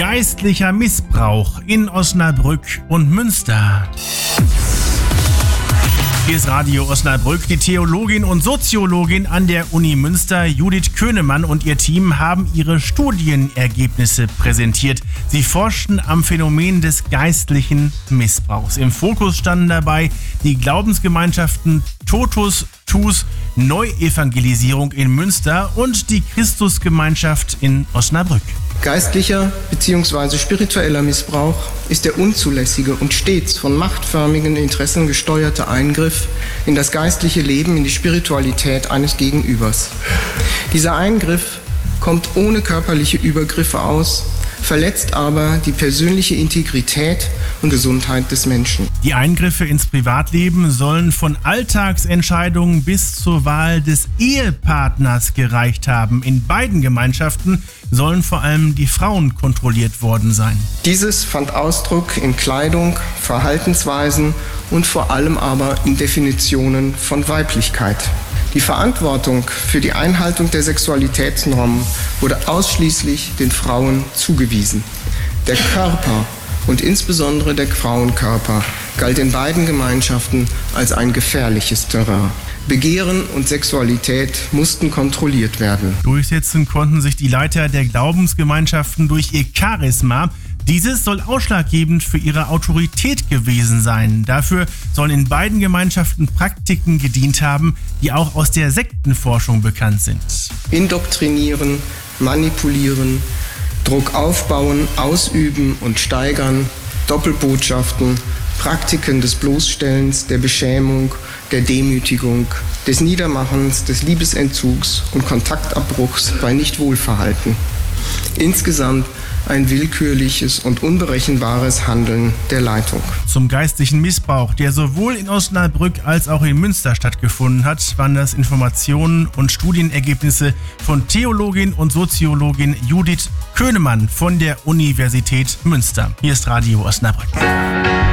Geistlicher Missbrauch in Osnabrück und Münster. Hier ist Radio Osnabrück. Die Theologin und Soziologin an der Uni Münster, Judith Könemann, und ihr Team haben ihre Studienergebnisse präsentiert. Sie forschten am Phänomen des geistlichen Missbrauchs. Im Fokus standen dabei die Glaubensgemeinschaften Totus Tuus Neuevangelisierung in Münster und die Christusgemeinschaft in Osnabrück. Geistlicher bzw. spiritueller Missbrauch ist der unzulässige und stets von machtförmigen Interessen gesteuerte Eingriff in das geistliche Leben, in die Spiritualität eines Gegenübers. Dieser Eingriff kommt ohne körperliche Übergriffe aus, verletzt aber die persönliche Integrität und Gesundheit des Menschen. Die Eingriffe ins Privatleben sollen von Alltagsentscheidungen bis zur Wahl des Ehepartners gereicht haben. In beiden Gemeinschaften sollen vor allem die Frauen kontrolliert worden sein. Dieses fand Ausdruck in Kleidung, Verhaltensweisen und vor allem aber in Definitionen von Weiblichkeit. Die Verantwortung für die Einhaltung der Sexualitätsnormen wurde ausschließlich den Frauen zugewiesen. Der Körper und insbesondere der Frauenkörper galt in beiden Gemeinschaften als ein gefährliches Terrain. Begehren und Sexualität mussten kontrolliert werden. Durchsetzen konnten sich die Leiter der Glaubensgemeinschaften durch ihr Charisma. Dieses soll ausschlaggebend für ihre Autorität gewesen sein. Dafür sollen in beiden Gemeinschaften Praktiken gedient haben, die auch aus der Sektenforschung bekannt sind. Indoktrinieren, manipulieren, Druck aufbauen, ausüben und steigern, Doppelbotschaften, Praktiken des Bloßstellens, der Beschämung, der Demütigung, des Niedermachens, des Liebesentzugs und Kontaktabbruchs bei Nichtwohlverhalten. Insgesamt ein willkürliches und unberechenbares Handeln der Leitung. Zum geistlichen Missbrauch, der sowohl in Osnabrück als auch in Münster stattgefunden hat, waren das Informationen und Studienergebnisse von Theologin und Soziologin Judith Könemann von der Universität Münster. Hier ist Radio Osnabrück.